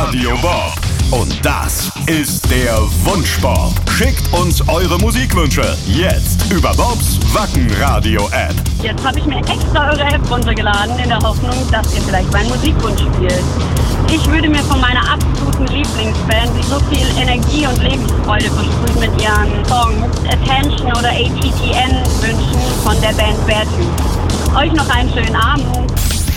Radio Bob. Und das ist der Wunschbob. Schickt uns eure Musikwünsche jetzt über Bobs Wacken-Radio-App. Jetzt habe ich mir extra eure App runtergeladen, in der Hoffnung, dass ihr vielleicht meinen Musikwunsch spielt. Ich würde mir von meiner absoluten Lieblingsband, die so viel Energie und Lebensfreude versprüht mit ihren Songs, Attention oder ATTN wünschen von der Band Beartooth. Euch noch einen schönen Abend.